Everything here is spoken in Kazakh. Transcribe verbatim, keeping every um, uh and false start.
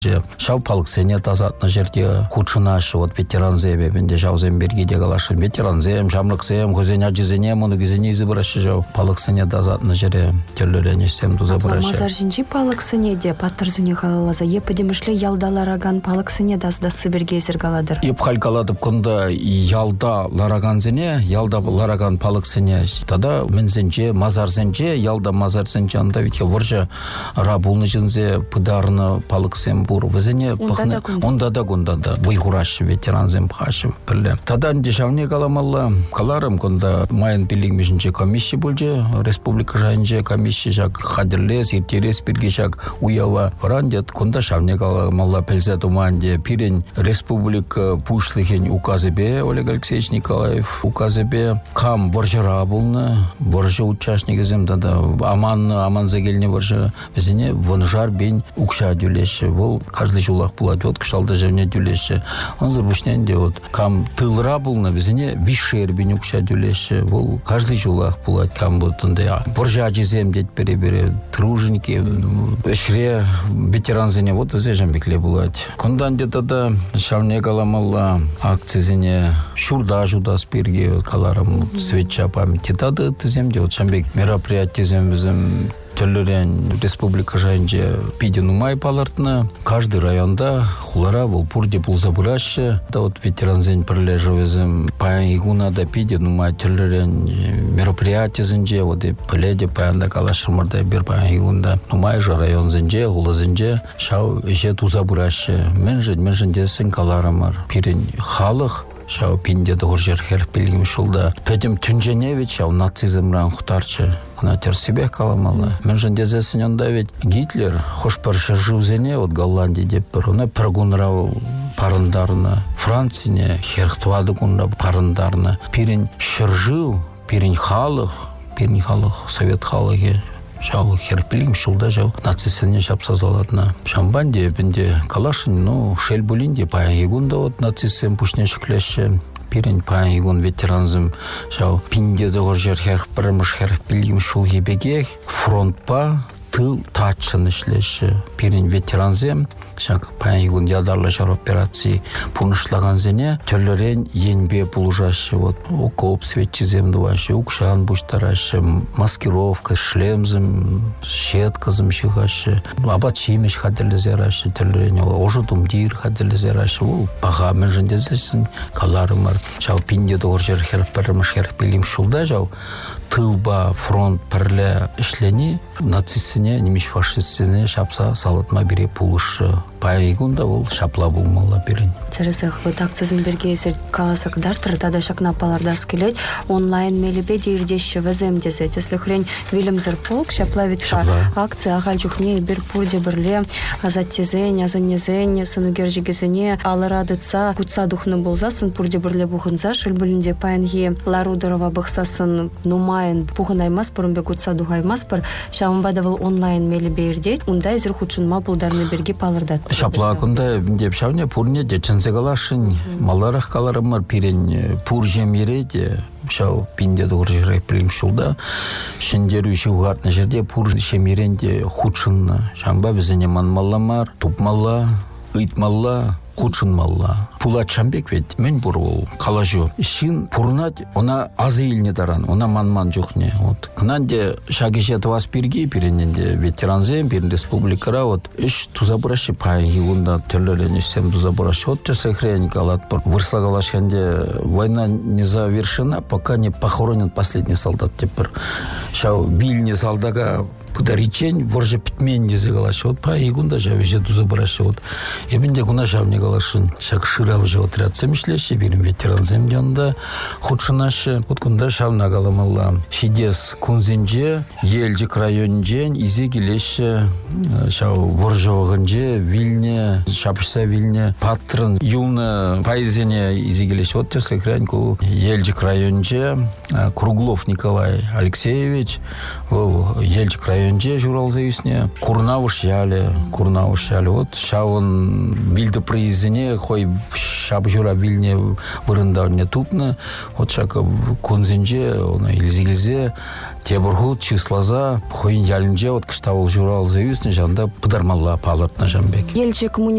Шау палыксене тазатны жерде худшынашы вот ветеранзе бебенде жаузем бергиде галашын ветеранзем жамлыксем хозен ажизене муну гизене изыбырашы жау палыксене тазатны жере теллеренешсем тузабырашы. Мазар жинжи палыксене де паттырзыне галалаза епедемишле ялдалараган палыксене дасы бергезер галадыр. Еп хал галадып кунда ялда лараганзене ялда лараган палыксене тада мензенже мазарзенже ялда мазарзенже анда витке воржа рабулны жинзе пыдарны палыксем бур везене пахне онда да гунда да вайгураш ветеранзем пхашым перле тадан дешавне каламалла каларым кунда майын билигмишинче комиссия булже республика жайынче комиссия жак хадирлес иртерес биргешак уява рандет кунда шавне каламалла пелзе туманде пирен республика пушлыхен указыбе Олег Алексеевич Николаев указыбе кам воржара булны воржа участникизем да аман аманзагелне воржа везене вонжар бен укша дюлеше вол каждый жулах пулать вот кшалда жевне дюлеше он зарбушненде вот кам тылра булна везене вишер бен укша дюлеше вол каждый жулах пулать кам бутунде воржа жезем дет перебере труженики шре ветеранзене вот зежем бекле булать кондан где-то да шавне каламалла акцизене шурда жуда спирге каларам свеча памяти тады тизем де вот шамбек мероприятие зембезем Төллерен республика жайынче пиден умай палартына. Каждый районда хулара волпурде пулзабырашы. Да вот ветеранзен прилеживезем паян да пиден умай төллерен мероприятие зенже. Вот и пыледе паянда калашымырда бер паян игунда. Умай же район зенже, хула зенже. Шау еше тузабырашы. Менжен, менжен десен каларамар. Пирен халық. Шау пинде doğru жер херпилгим шулда. Педем түнженевич шау нацизмран хутарчы. На терсибе каламалы. Мен же дезесен онда ведь Гитлер хош парша жузене от Голландии деп перуна прогунрау парындарына. Францияне херхтвады гунда парындарына. Пирен шыржу, пирен халық, пирен халық, совет халығы. Шау херпилгим шулда жау нацистсене шапсазаларына. Шамбанде бенде калашын, ну, шельбулинде паян егунда от нацистсен пушне шуклеші. Пирен паян егун ветеранзым шау пинде доғыр жер херх біріміш херпилгим шул ебегех фронтпа тыл татшын ішлеші. Пирен ветеранзем шак паян егун ядарлы жар операции пунышлаган зене төллерен енбе пулужашы. Вот окоп светчизем дувашы, укшан буштарашы, маскировка, шлемзым, щетказым шигашы, абат шимеш хадерлі зерашы, төллерен ожудум дир хадерлі зерашы. Ол баға мен жындезлесін каларымар. Шау пинде доғыр жер херп біріміш херпилим шулда жау тылба фронт пірлі ішлені нацистсіне, немеш фашистсіне шапса салатма бере пулышы. Пайгунда ол шапла булмалла берен. Церезах вот акцизин берге есер каласак дартыр, тада шакна палардас келет, онлайн мелебе дейірдеші вазем дезет. Если хрень Вильямзер полк, шапла витка акция ағал жүхне бір пурде бірле, азаттезен, азанезен, сынугержігезене, алырадыца, кутса духны болзасын, пурде бірле бұхынза, шылбілінде пайынге ларудырова бұқсасын нумайын бұхын аймас, бұрынбе кутса духаймас бір, шамбадавыл онлайн мелебе ердет, унда езір худшын мапылдарны берге палырдат. Шапла кунда деп шавне пурне де чензегалашын маларах каларымар пирен пур жемереде шау пинде doğru жер пилим шулда шиндеру шугартны жерде пур жемеренде худшынны шамба бизене манмалламар тупмалла ыйтмалла худшынмалла пула чамбек ведь мен бурул калажу шин пурнать она азыйлне даран она манман жухне вот кнанде шагишет вас пирги пиренде ветеранзем пирен республикара вот иш тузабыраши пай юнда төллөрен сем тузабыраши вот сехрен калат пор вырслагалашенде война не завершена пока не похоронен последний солдат теперь шау бильне солдага подаричень ворже питмен дезегалаш вот па игунда жавеже тузабыраши вот ебинде куна шавне галашын шак шырав же отряд семишлеши бирим ветеран земденда худшынашы вот кунда шавна галамалла шидес кунзинже елжик районжен изегилеши шау воржовагынже вильне шапшса вильне патрын юлны пайзене изегилеши вот если кряньку елжик районже Круглов Николай Алексеевич ол елжик район Önce juralzayısne kurnavuş yale kurnavuş yale ot şavın bildi prizine koy şab jura vilne vırında ne tupna ot şaka konzince ona ilzilize тебургут числаза хойын ялинже от кыштавыл журалзайысне жанда пыдармалла палыртна жамбек елче